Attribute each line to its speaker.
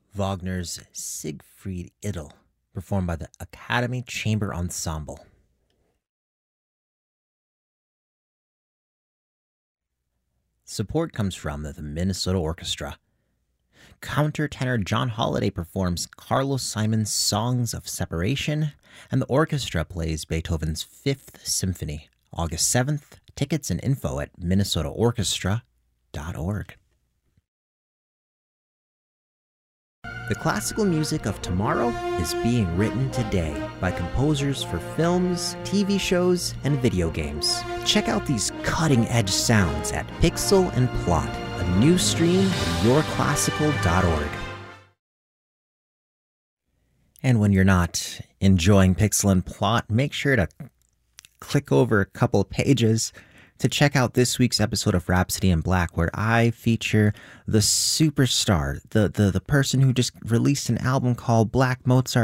Speaker 1: Wagner's Siegfried Idyll, performed by the Academy Chamber Ensemble. Support comes from the Minnesota Orchestra. Countertenor John Holliday performs Carlos Simon's Songs of Separation, and the orchestra plays Beethoven's Fifth Symphony, August 7th. Tickets and info at minnesotaorchestra.org. The classical music of tomorrow is being written today by composers for films, TV shows, and video games. Check out these cutting-edge sounds at Pixel and Plot, a new stream at yourclassical.org. And when you're not enjoying Pixel and Plot, make sure to click over a couple pages to check out this week's episode of Rhapsody in Black, where I feature the superstar, the person who just released an album called Black Mozart